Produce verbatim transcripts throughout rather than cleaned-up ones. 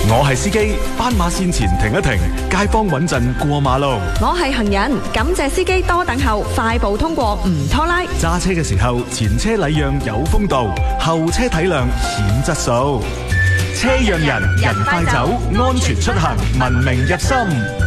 我係司機，斑馬線前停一停，街坊穩陣過馬路。 我係行人，感謝司機多等候，快步通過唔拖拉。 揸車嘅時候，前車禮讓有風度，後車體諒顯質素。車讓人，人快走，安全出行，文明入心。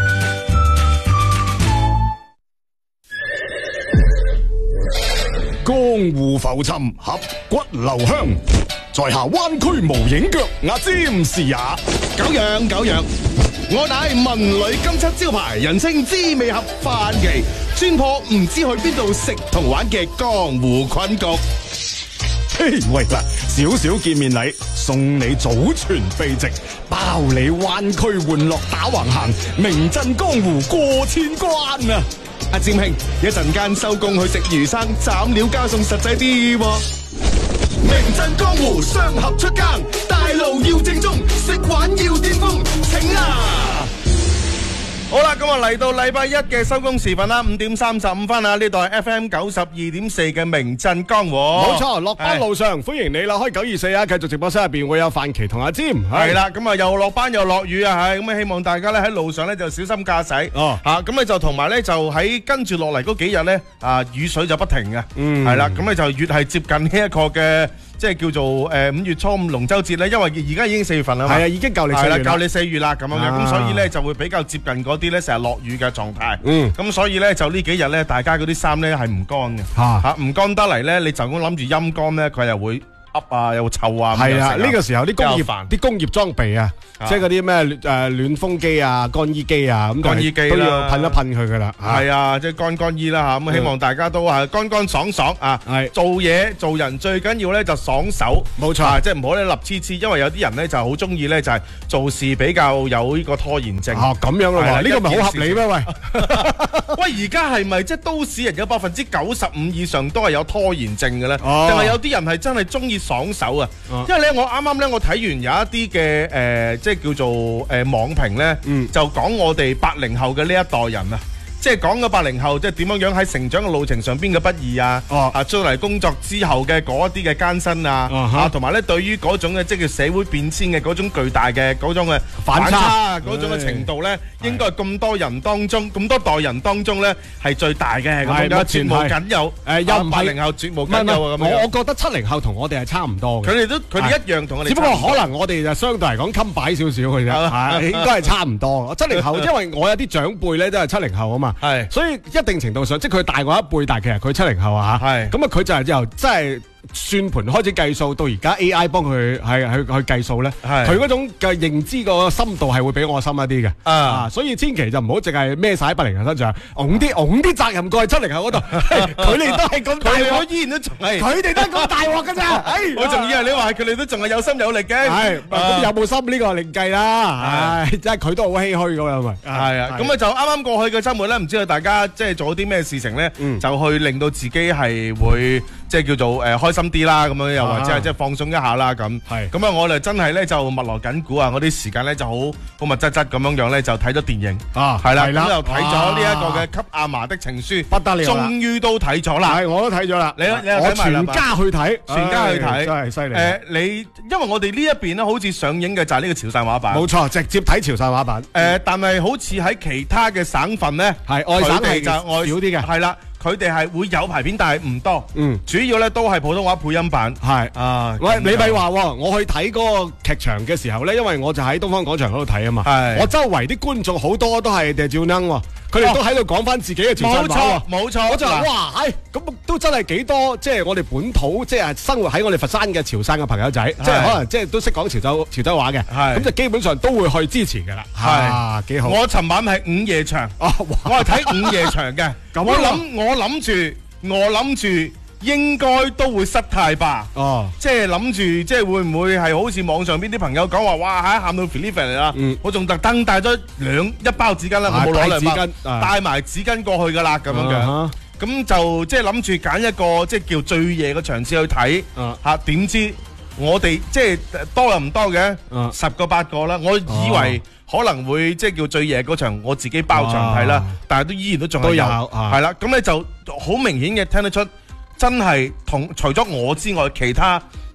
江湖浮沉，俠骨留香。在下彎曲無影腳，阿占是也。 久仰久仰，我乃文旅金漆招牌，人稱滋味盒飯期，專破唔知去邊度食同玩嘅江湖困局。 嘿，喂嗱，少少見面禮，送你祖傳秘籍，包你灣區玩樂打橫行，名震江湖過千關啊！ 阿占兄，一陣間收工去食魚生，斬料加餸實際啲喎。名震江湖，雙合出更，大路要正宗，食玩要巔峰，請啊！好啦，咁啊嚟到禮拜一嘅收工時分啦，五點三十五分啊！呢度係 F M 九十二點四嘅名震江湖， 冇錯，落班路上歡迎你啦！開九二四啊，繼續直播室入邊會有范琪同阿占， 係啦，咁啊又落班又落雨啊，係咁啊，希望大家咧喺路上咧就小心駕駛哦，吓咁咧就同埋咧就喺跟住落嚟嗰幾日咧啊雨水就不停嘅，嗯，係啦，咁咧就越係接近呢一個嘅。即係叫做誒五月初五龍舟節咧，因為而家已經四月份啦嘛， 係啊，已經夠你四月啦， 夠你四月啦咁樣嘅，咁所以咧就會比較接近嗰啲咧成日落雨嘅狀態。嗯，咁所以咧就呢幾日咧，大家嗰啲衫咧係唔乾嘅，嚇唔乾得嚟咧，你就咁諗住陰乾咧，佢又會噏啊，又臭啊。 係啊，呢個時候啲工業啲工業裝備啊，即係嗰啲咩誒暖風機啊、乾衣機啊，咁乾衣機都要噴一噴佢噶啦。 係啊，即係乾乾衣啦嚇，咁希望大家都係乾乾爽爽啊。係做嘢做人最緊要咧就爽手，冇錯，即係唔好咧立黐黐，因為有啲人咧就好中意咧就係做事比較有呢個拖延症。哦， 咁樣咯喎，呢個咪好合理咩？喂， 喂，而家係咪即係都市人有百分之九十五以上都係有拖延症嘅咧？定係有啲人係真係中意爽手啊？因為咧，我啱啱咧我睇完有一啲嘅誒，即係叫做誒網評咧，就講我哋八零後嘅呢一代人啊。即係講嘅八零後，即係點樣樣喺成長嘅路程上邊嘅不易啊！哦，啊，出嚟工作之後嘅嗰一啲嘅艱辛啊，啊，同埋咧對於嗰種嘅即係社會變遷嘅嗰種巨大嘅嗰種嘅反差嗰種嘅程度咧，應該係咁多人當中，咁多代人當中咧係最大嘅。咁樣絕無僅有，誒，又唔係八零後絕無僅有啊！咁樣， 我覺得七零後同我哋係差唔多嘅。 佢哋都佢哋一樣同我哋， 只不過可能我哋就相對嚟講襟擺少少嘅啫，係應該係差唔多。七零後，因為我有啲長輩咧都係七零後啊嘛，係，所以一定程度上，即係佢大我一輩，但係其實佢七零後啊嚇，係咁啊，佢就係由即係算盤開始計數，到而家 A I 幫佢係去去計數咧，佢嗰種嘅認知個深度係會比我深一啲嘅啊，所以千祈就唔好淨係孭曬喺八零後身上，擁啲擁啲責任過去七零後嗰度，佢哋都係咁大鑊，依然都仲係佢哋都係咁大鑊㗎咋，我仲以為你話佢哋都仲係有心有力嘅，係咁有冇心呢個另計啦，係即係佢都好唏噓咁樣咪，係啊，咁啊就啱啱過去嘅週末咧，唔知道大家即係做咗啲咩事情咧，就去令到自己係會即係叫做誒開心啲啦，咁樣又或者係即係放鬆一下啦，咁係咁啊！我哋真係咧就密鑼緊鼓啊！我啲時間咧就好好密質質咁樣樣咧，就睇咗電影啊，係啦，咁又睇咗呢一個嘅《給阿嫲的情書》，不得了，終於都睇咗啦！係，我都睇咗啦。你你我全家去睇，全家去睇，真係犀利。誒，你因為我哋呢一邊咧，好似上映嘅就係呢個潮汕話版，冇錯，直接睇潮汕話版。誒，但係好似喺其他嘅省份咧，係外省係就外少啲嘅，係啦。佢哋係會有排片，但係唔多。嗯，主要咧都係普通話配音版。係啊，喂，你咪話喎，我去睇嗰個劇場嘅時候咧，因為我就喺東方廣場嗰度睇啊嘛。係，我周圍啲觀眾好多都係地照能喎，佢哋都喺度講翻自己嘅潮汕話。冇錯，冇錯。我就話哇，唉，咁都真係幾多，即係我哋本土，即係生活喺我哋佛山嘅潮汕嘅朋友仔，即係可能即係都識講潮州潮州話嘅。係，咁就基本上都會去支持㗎啦。係，幾好。我尋晚係午夜場，我係睇午夜場嘅。我諗我諗住，我諗住應該都會失態吧。哦，即係諗住，即係會唔會係好似網上邊啲朋友講話，哇，喺喊到 feel 嚟啦。嗯，我仲特登帶咗兩一包紙巾啦，我冇攞兩包，帶埋紙巾過去噶啦，咁樣嘅。咁就即係諗住揀一個即係叫最夜嘅場次去睇。吓，點知我哋即係多又唔多嘅，十個八個啦。我以為可能會即係叫最夜嗰場，我自己包場睇啦，但係都依然都仲係有，係啦。咁咧就好明顯嘅聽得出，真係同除咗我之外，其他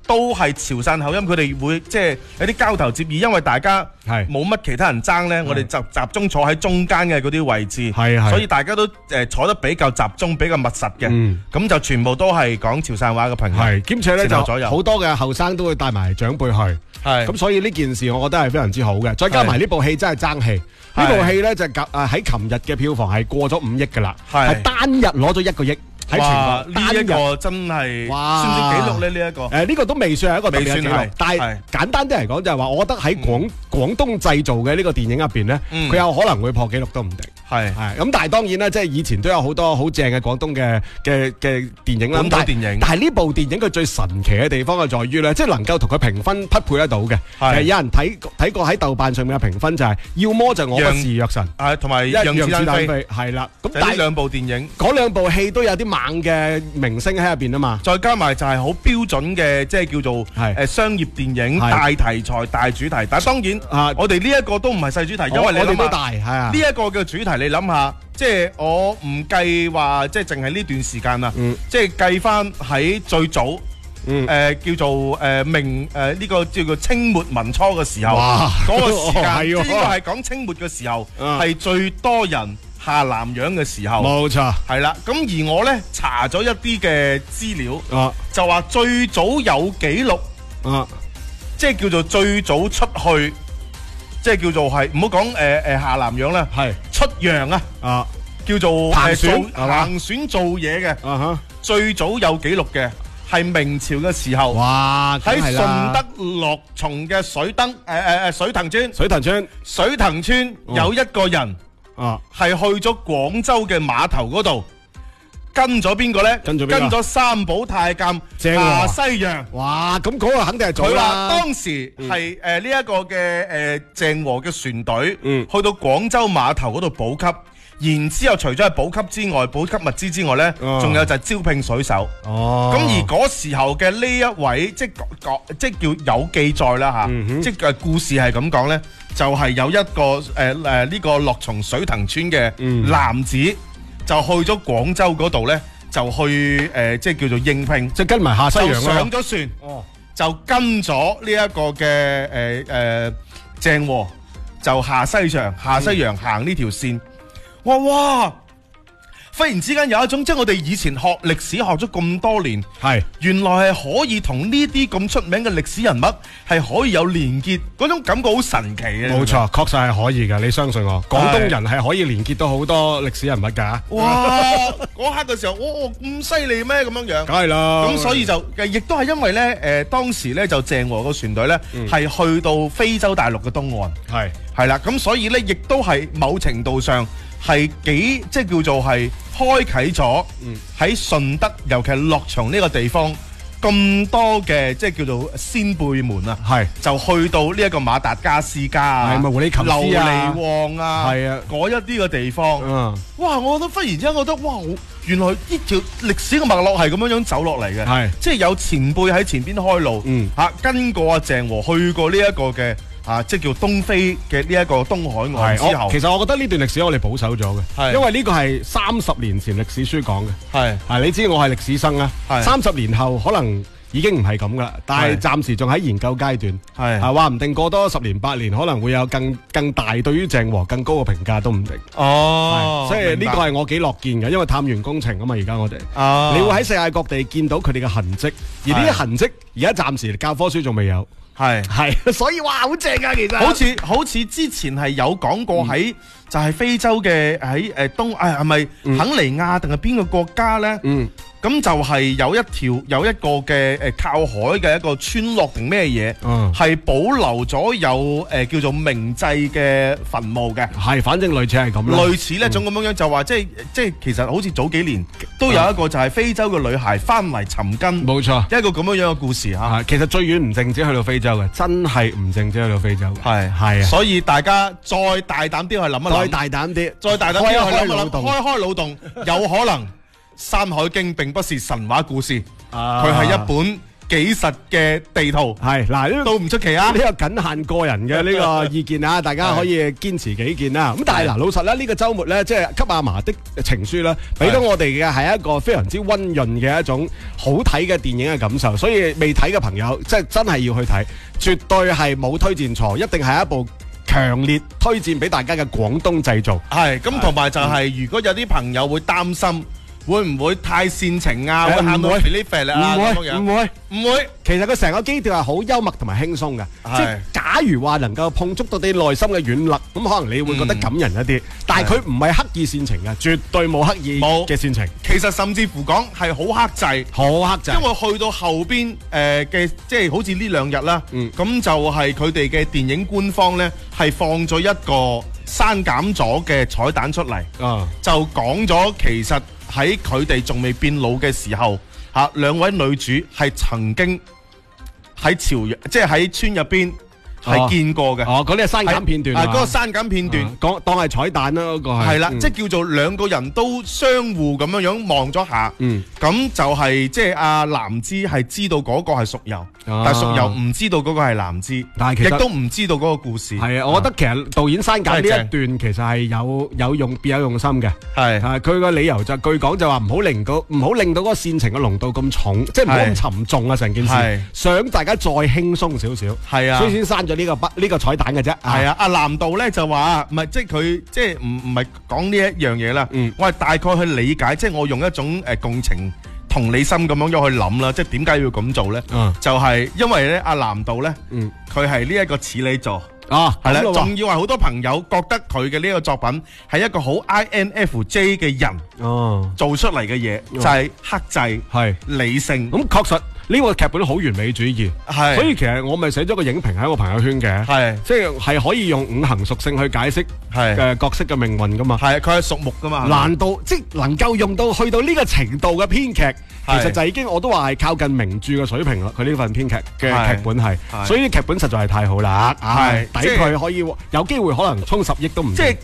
都係潮汕口音，佢哋會即係有啲交頭接耳，因為大家冇乜其他人爭呢，我哋就集中坐喺中間嘅嗰啲位置，所以大家都誒坐得比較集中、比較密實嘅，咁、嗯、就全部都係講潮汕話嘅朋友。 係，兼且呢就好多嘅後生都會帶埋長輩去，咁所以呢件事我覺得係非常之好嘅。再加埋呢部戲真係爭氣，呢部戲呢就誒喺琴日嘅票房係過咗五億㗎啦，係單日攞咗一個億。喺全國呢一個真係算唔算紀錄咧？呢一個誒呢個都未算係一個特別嘅紀錄，但係簡單啲嚟講就係話，我覺得喺廣廣東製造嘅呢個電影入邊咧，佢有可能會破紀錄都唔定。係係咁，但係當然啦，即係以前都有好多好正嘅廣東嘅嘅嘅電影啦。 本土電影， 但係呢部電影佢最神奇嘅地方係在於咧，即係能夠同佢評分匹配得到嘅。係有人睇睇過喺豆瓣上面嘅評分就係，要麼就我不是藥神， 係同埋讓子彈飛， 係啦。咁但係兩部電影， 嗰兩部戲都有啲猛嘅明星喺入邊啊嘛， 再加埋就係好標準嘅，即係叫做誒商業電影大題材大主題。但係當然啊，我哋呢一個都唔係細主題，因為你諗下呢一個嘅主題，你諗下。即係我唔計話，即係淨係呢段時間啦。嗯、即係計翻喺最早，誒、嗯呃、叫做誒、呃、明誒呢、呃這個叫做清末民初嘅時候，嗰個時間，哦、即係應該係講清末嘅時候，係、嗯、最多人下南洋嘅時候。冇錯，係啦。咁而我咧查咗一啲嘅資料，啊、就話最早有記錄，啊、即係叫做最早出去。即係叫做係唔好講誒誒下南洋啦，係出洋啊，啊叫做行船行船做嘢嘅，啊哈最早有記錄嘅係明朝嘅時候，哇喺順德樂從嘅水燈誒誒誒水藤村，水藤村水藤村有一個人啊係去咗廣州嘅碼頭嗰度。跟咗邊個咧？跟咗邊個？跟咗三寶太監下西洋。哇！咁嗰個肯定係早啦。佢話當時係誒呢一個嘅誒鄭和嘅船隊，嗯，去到廣州碼頭嗰度補給，然之後除咗係補給之外，補給物資之外咧，仲有就係招聘水手。哦。咁而嗰時候嘅呢一位，即係講即係叫有記載啦嚇，即係誒故事係咁講咧，就係有一個誒誒呢個樂從水藤村嘅男子。就去咗廣州嗰度咧，就去誒、呃，即係叫做應聘，即係跟埋下西洋啦。上咗船，哦，就跟咗呢一個嘅誒誒鄭和，就下西洋，下西洋行呢條線。哇哇！忽然之間有一種，即係我哋以前學歷史學咗咁多年，係原來係可以同呢啲咁出名嘅歷史人物係可以有連結，嗰種感覺好神奇嘅。冇錯，確實係可以㗎，你相信我。廣東人係可以連結到好多歷史人物㗎。哇！嗰刻嘅時候，哇咁犀利咩？咁樣樣，梗係啦。咁所以就亦都係因為咧，誒當時咧就鄭和個船隊咧係去到非洲大陸嘅東岸，係係啦。咁所以咧，亦都係某程度上。係幾即係叫做係開啟咗喺順德，尤其係樂從呢個地方咁多嘅即係叫做先輩們啊，係就去到呢一個馬達加斯加啊、琉璃旺啊，係啊嗰一啲嘅地方，嗯，哇！我覺得忽然之間覺得哇，原來呢條歷史嘅脈絡係咁樣樣走落嚟嘅，係即係有前輩喺前邊開路，嗯嚇跟過阿鄭和去過呢一個嘅。啊，即係叫東非嘅呢一個東海岸之後，其實我覺得呢段歷史我哋保守咗嘅，因為呢個係三十年前歷史書講嘅，係係你知我係歷史生啦，三十年後可能已經唔係咁噶啦，但係暫時仲喺研究階段，係係話唔定過多十年八年可能會有更更大對於鄭和更高嘅評價都唔定。哦，所以呢個係我幾樂見嘅，因為探員工程啊嘛，而家我哋，哦，你會喺世界各地見到佢哋嘅痕跡，而呢啲痕跡而家暫時教科書仲未有。係係，所以哇好正啊！其實好似好似之前係有講過喺、嗯、就係非洲嘅喺誒東誒係咪肯尼亞定係邊個國家咧？嗯，咁就係有一條有一個嘅誒靠海嘅一個村落定咩嘢？嗯，係保留咗有誒、呃、叫做明祭嘅墳墓嘅。係，反正類似係咁啦。類似呢種咁樣樣就話即係即係其實好似早幾年都有一個就係非洲嘅女孩翻嚟尋根。冇錯，一個咁樣樣嘅故事嚇。其實最遠唔淨止去到非洲嘅，真係唔淨止去到非洲。係係啊，所以大家再大膽啲去諗一諗，再大膽啲，再大膽啲去諗一諗，開開腦洞，有可能《山海經》並不是神話故事，佢係一本幾實嘅地圖， 係嗱呢都唔出奇啊！ 呢個僅限個人嘅呢個意見啊，大家可以堅持己見啦。咁但係嗱，老實啦，呢個週末咧，即係給阿嫲的情書咧，俾到我哋嘅係一個非常之溫潤嘅一種好睇嘅電影嘅感受。所以未睇嘅朋友，即係真係要去睇，絕對係冇推薦錯，一定係一部強烈推薦俾大家嘅廣東製造。 係咁，同埋就係如果有啲朋友會擔心。會唔會太煽情啊？會喊到肥呢肥啦？ 唔會，唔會， 唔會。 其實佢成個基調係好幽默同埋輕鬆嘅，即係假如話能夠碰觸到你內心嘅軟肋，咁可能你會覺得感人一啲。但係佢唔係刻意煽情嘅，絕對冇刻意嘅煽情。 其實甚至乎講係好克制， 好克制。 因為去到後邊誒嘅，即係好似呢兩日啦，咁就係佢哋嘅電影官方呢，係放咗一個刪減咗嘅彩蛋出嚟，就講咗其實。喺佢哋仲未變老嘅時候，嚇兩位女主係曾經喺朝陽，即係喺村入邊係見過嘅。 哦，嗰啲係刪減片段。 啊，嗰個刪減片段， 講當係彩蛋啦，嗰個係。 係啦，即係叫做兩個人都相互咁樣樣望咗下。嗯。咁就係即係阿藍芝係知道嗰個係淑柔，但係淑柔唔知道嗰個係藍芝， 但係其實亦都唔知道嗰個故事。 係啊，我覺得其實導演刪減呢一段其實係有有用別有用心嘅。係。係佢個理由就據講就話唔好令到唔好令到嗰個煽情嘅濃度咁重，即係唔好咁沉重啊成件事。想大家再輕鬆少少。係啊。所以先刪咗呢個筆呢個彩蛋嘅啫。係啊。阿藍導咧就話唔係即係佢即係唔唔係講呢一樣嘢啦。嗯。我係大概去理解，即係我用一種誒共情。同理心咁樣樣去諗啦，即係點解要咁做咧？嗯、就係因為咧，阿藍導咧，佢係呢一個處女座啊，係啦，仲要係好多朋友覺得佢嘅呢個作品係一個好 I N F J 嘅人哦做出嚟嘅嘢，就係克制係理性。咁確實。呢個劇本好完美主義，係，所以其實我咪寫咗個影評喺我朋友圈嘅，係，即係係可以用五行屬性去解釋係嘅角色嘅命運噶嘛，係，佢係屬木噶嘛，難道即係能夠用到去到呢個程度嘅編劇，其實就已經我都話係靠近名著嘅水平啦。佢呢份編劇嘅劇本係，所以啲劇本實在係太好啦，係，抵佢可以有機會可能衝十億都唔，即係